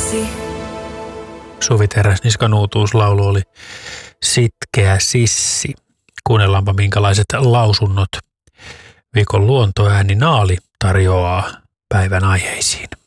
Suvi Teräsniskan uutuuslaulu oli Sitkeä sissi. Kuunnellaanpa minkälaiset lausunnot viikon luontoääni Naali tarjoaa päivän aiheisiin.